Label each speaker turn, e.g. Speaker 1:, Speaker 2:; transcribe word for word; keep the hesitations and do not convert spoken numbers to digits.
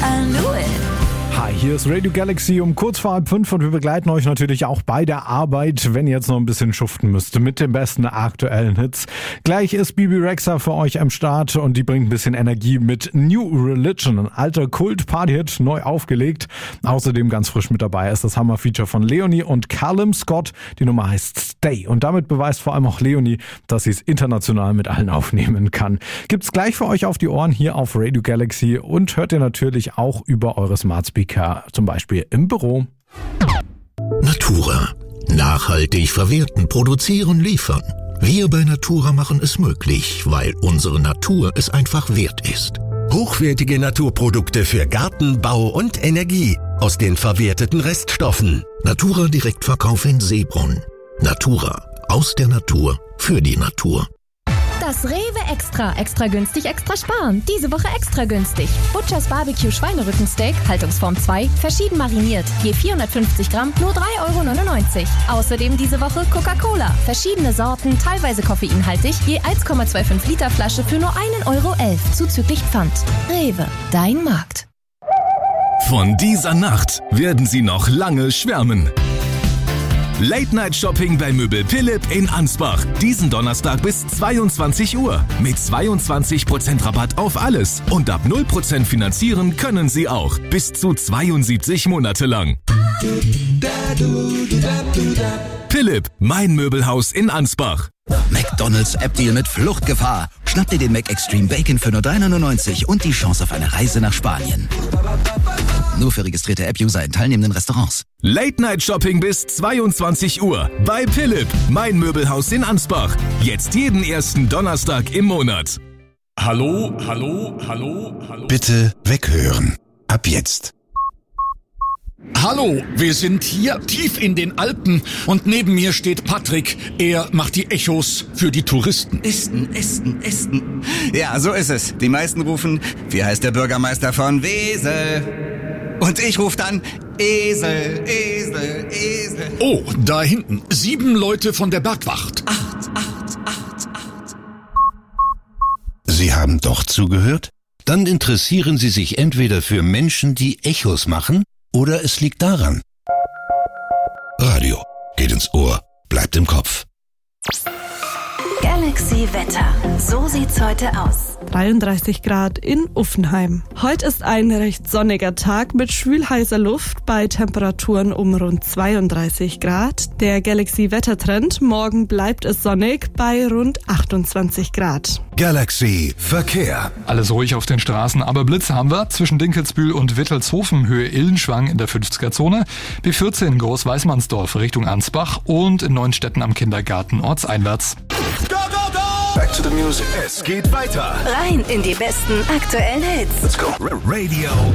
Speaker 1: I knew it.
Speaker 2: Hi, hier ist Radio Galaxy um kurz vor halb fünf und wir begleiten euch natürlich auch bei der Arbeit, wenn ihr jetzt noch ein bisschen schuften müsst, mit den besten aktuellen Hits. Gleich ist Bibi Rexha für euch am Start und die bringt ein bisschen Energie mit New Religion, ein alter Kult-Party-Hit, neu aufgelegt. Außerdem ganz frisch mit dabei ist das Hammer-Feature von Leonie und Callum Scott. Die Nummer heißt Stay und damit beweist vor allem auch Leonie, dass sie es international mit allen aufnehmen kann. Gibt's gleich für euch auf die Ohren hier auf Radio Galaxy und hört ihr natürlich auch über eure Smart Speaker, zum Beispiel im Büro.
Speaker 3: Natura. Nachhaltig verwerten, produzieren, liefern. Wir bei Natura machen es möglich, weil unsere Natur es einfach wert ist.
Speaker 4: Hochwertige Naturprodukte für Garten, Bau und Energie aus den verwerteten Reststoffen.
Speaker 3: Natura Direktverkauf in Seebrunn. Natura. Aus der Natur. Für die Natur.
Speaker 5: Das Rewe Extra. Extra günstig, extra sparen. Diese Woche extra günstig. Butchers Barbecue Schweinerückensteak, Haltungsform zwei, verschieden mariniert. Je vierhundertfünfzig Gramm, nur drei Euro neunundneunzig. Außerdem diese Woche Coca-Cola. Verschiedene Sorten, teilweise koffeinhaltig, je eins Komma fünfundzwanzig Liter Flasche für nur ein Euro elf, zuzüglich Pfand. Rewe, dein Markt.
Speaker 6: Von dieser Nacht werden Sie noch lange schwärmen. Late-Night-Shopping bei Möbel Philipp in Ansbach. Diesen Donnerstag bis zweiundzwanzig Uhr. Mit zweiundzwanzig Prozent Rabatt auf alles. Und ab null Prozent finanzieren können Sie auch. Bis zu zweiundsiebzig Monate lang. Philipp, mein Möbelhaus in Ansbach.
Speaker 7: McDonald's App-Deal mit Fluchtgefahr. Schnapp dir den Mac Extreme Bacon für nur drei neunundneunzig und die Chance auf eine Reise nach Spanien. Nur für registrierte App-User in teilnehmenden Restaurants.
Speaker 6: Late-Night-Shopping bis zweiundzwanzig Uhr. Bei Philipp, mein Möbelhaus in Ansbach. Jetzt jeden ersten Donnerstag im Monat.
Speaker 8: Hallo, hallo, hallo, hallo.
Speaker 4: Bitte weghören. Ab jetzt.
Speaker 8: Hallo, wir sind hier tief in den Alpen und neben mir steht Patrick. Er macht die Echos für die Touristen.
Speaker 7: Esten, Esten, Esten. Ja, so ist es. Die meisten rufen, wie heißt der Bürgermeister von Wesel? Und ich rufe dann, Esel, Esel, Esel.
Speaker 8: Oh, da hinten, sieben Leute von der Bergwacht.
Speaker 7: Acht, acht, acht, acht.
Speaker 4: Sie haben doch zugehört? Dann interessieren Sie sich entweder für Menschen, die Echos machen, oder es liegt daran. Radio geht ins Ohr, bleibt im Kopf.
Speaker 1: Galaxy Wetter. So sieht's heute aus.
Speaker 9: dreiunddreißig Grad in Uffenheim. Heute ist ein recht sonniger Tag mit schwül-heißer Luft bei Temperaturen um rund zweiunddreißig Grad. Der Galaxy-Wettertrend, morgen bleibt es sonnig bei rund achtundzwanzig Grad.
Speaker 4: Galaxy Verkehr.
Speaker 10: Alles ruhig auf den Straßen, aber Blitze haben wir. Zwischen Dinkelsbühl und Wittelshofen Höhe Illenschwang in der fünfziger-Zone. B vierzehn Groß-Weißmannsdorf Richtung Ansbach und in Neuenstetten am Kindergarten ortseinwärts.
Speaker 4: Go, go, go! Back to the music. Es geht weiter.
Speaker 1: Rein in die besten aktuellen Hits.
Speaker 4: Let's go. Radio